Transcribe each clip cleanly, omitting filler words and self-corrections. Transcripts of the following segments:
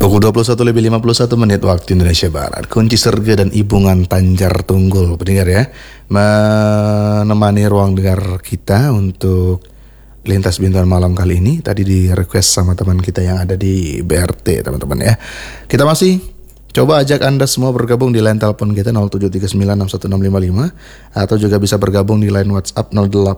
Pukul 21:51 waktu Indonesia Barat. Kunci Serga dan Ibungan Tanjar Tunggul, pendengar ya, menemani ruang dengar kita untuk lintas bintang malam kali ini. Tadi di request sama teman kita yang ada di BRT, teman-teman ya. Kita masih coba ajak Anda semua bergabung di line telepon kita 0739616655 atau juga bisa bergabung di line WhatsApp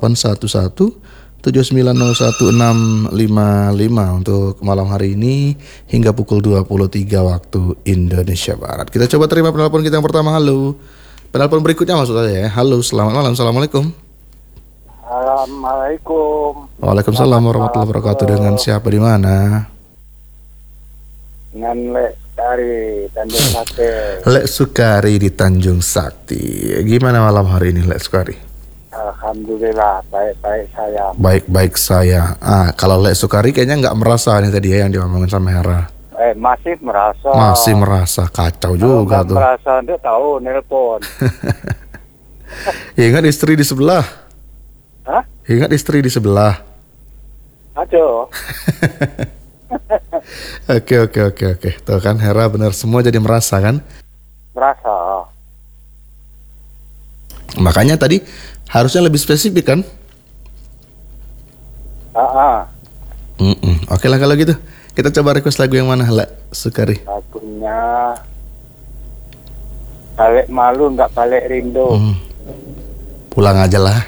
081179011655 untuk malam hari ini hingga pukul 23 waktu Indonesia Barat. Kita coba terima penelpon kita yang pertama. Halo. Penelpon berikutnya maksud saya ya. Halo, selamat malam. Assalamualaikum. Assalamualaikum. Waalaikumsalam warahmatullahi wabarakatuh. Dengan siapa di mana? Dengan Lek dari Tanjung Sakti. Lek Sukari di Tanjung Sakti. Gimana malam hari ini Lek Sukari? Alhamdulillah baik-baik saya. Baik-baik saya. Kalau Lek Sukari kayaknya nggak merasa nih tadi ya yang diomongin sama Hera. Masih merasa. Masih merasa, kacau juga tuh. Merasa dia tahu nelpon. Ingat istri di sebelah. Hah? Ingat istri di sebelah. Aduh. Oke. Tuh kan Hera benar semua jadi merasa kan? Merasa. Makanya tadi harusnya lebih spesifik kan? Oke lah kalau gitu. Kita coba request lagu yang mana Lek Sukari? Lagunya Balik Malu Nggak Balik Rindu. Pulang aja lah.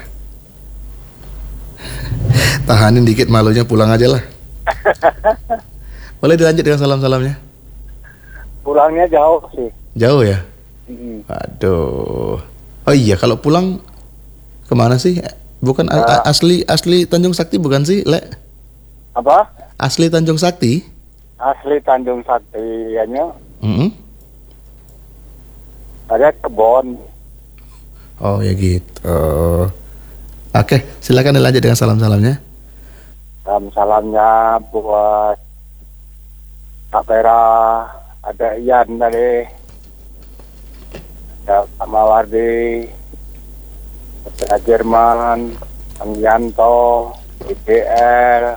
Tahanin dikit malunya, pulang aja lah. Boleh dilanjut dengan salam-salamnya? Pulangnya jauh sih. Jauh ya? Aduh. Oh iya, kalau pulang kemana sih? Bukan asli Tanjung Sakti bukan sih, Lek? Apa? Asli Tanjung Sakti? Asli Tanjung Sakti hanya. Ada kebon. Oh ya gitu. Oke, silakan dilanjut dengan salam-salamnya. Salamnya buat Pak Pera, ada Ian tadi, ada Pak Mawardi, ada Jerman, Bang Yanto, JPL.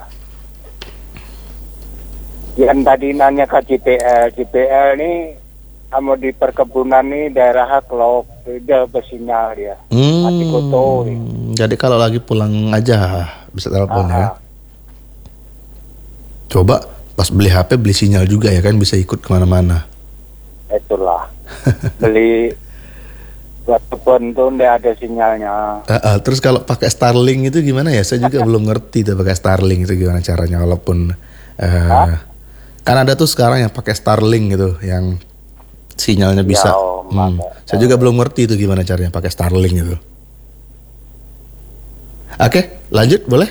Ian tadi nanya ke JPL ini kamu di perkebunan nih daerah Haklok, dia bersinyal dia. Mati kotor. Jadi kalau lagi pulang aja bisa telepon ya. Coba pas beli HP beli sinyal juga ya kan, bisa ikut kemana-mana. Itulah. Beli buat kebun tuh nggak ada sinyalnya. Terus kalau pakai Starlink itu gimana ya? Saya juga belum ngerti tuh pakai Starlink itu gimana caranya. Walaupun kan ada tuh sekarang yang pakai Starlink gitu, yang sinyalnya bisa. Saya juga belum ngerti itu gimana caranya pakai Starlink itu. Oke, lanjut boleh?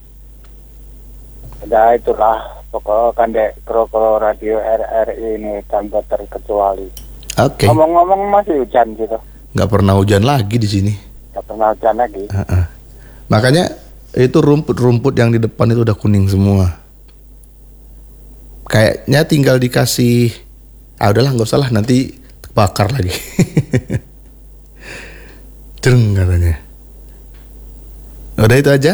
Udah itulah, pokoknya kan dek kro radio RRI ini tanpa terkecuali. Oke. Ngomong-ngomong masih hujan gitu. Nggak pernah hujan lagi di sini. Nggak pernah hujan lagi. Makanya itu rumput yang di depan itu udah kuning semua. Kayaknya tinggal dikasih. Udahlah nggak usah lah, nanti bakar lagi. Deng katanya. Udah itu aja.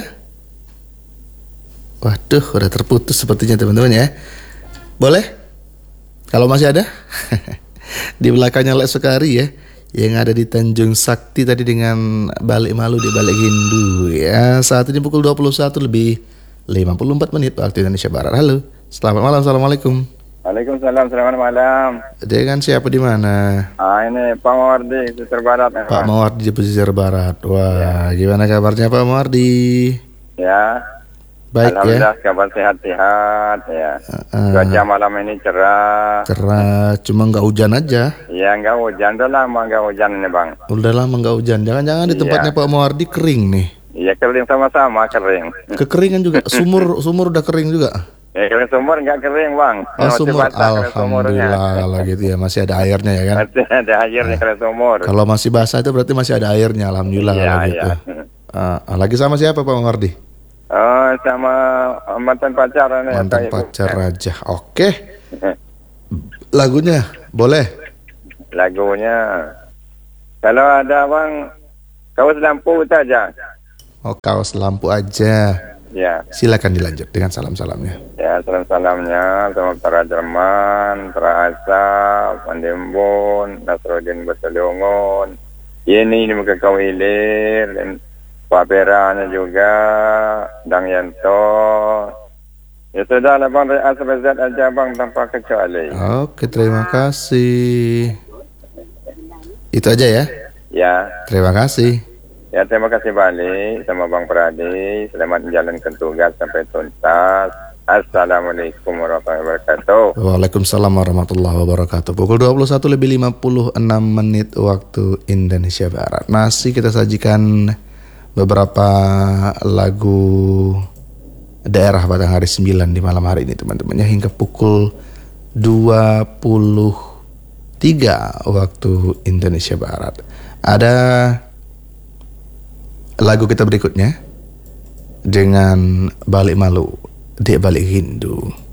Waduh, udah terputus sepertinya teman-teman ya. Boleh? Kalau masih ada? Di belakangnya Lek Sukari ya, yang ada di Tanjung Sakti tadi dengan Balik Malu di Balik Hindu ya. Saat ini pukul 21:54 waktu Indonesia Barat. Halo, selamat malam. Assalamualaikum. Waalaikumsalam, selamat malam. Dengan siapa di mana? Ini Pak Mawardi, Pesisir Barat. Pak Mawardi di Pesisir Barat. Wah, gimana kabarnya Pak Mawardi? Ya. Baik Alhamdulillah, ya. kabar sehat-sehat ya. Cuaca malam ini cerah. Cerah, cuma nggak hujan aja. Ya nggak hujan, udah lama nggak hujan ini bang. Udah lama nggak hujan. Jangan-jangan di tempatnya Pak Mawardi kering nih. Iya kering sama-sama kering. Kekeringan juga. Sumur udah kering juga. Kering sumur nggak kering bang. Sumur, alhamdulillah kalau gitu ya, masih ada airnya ya kan. Masih ada airnya kering sumur. Kalau masih basah itu berarti masih ada airnya, alhamdulillah kalau gitu. Lagi sama siapa Pak Mawardi? Sama mantan pacar. Mantan pacar aja. Oke. Lagunya boleh? Lagunya kalau ada bang, kaos lampu saja. Oh, kaos lampu aja. Ya. Silakan dilanjut dengan salam-salamnya. Ya, salam-salamnya sama para Jerman, para Asap, Mandembon, Nasruddin Basalongon, Yeni ini muka kau ilir, dan Pak Peranya juga, Dang Yanto. Ya sudah lah Bang, Asap Zat aja Bang, tanpa kecuali. Oke, terima kasih. Itu aja ya? Ya. Terima kasih. Ya, terima kasih balik sama Bang Pradi. Selamat menjalankan tugas sampai tuntas. Assalamualaikum warahmatullahi wabarakatuh. Waalaikumsalam warahmatullahi wabarakatuh. Pukul 21:56 waktu Indonesia Barat. Masih kita sajikan beberapa lagu daerah pada hari 9 di malam hari ini teman-teman ya, hingga pukul 23 waktu Indonesia Barat. Ada lagu kita berikutnya dengan Balik Malu, Dek Balik Rindu.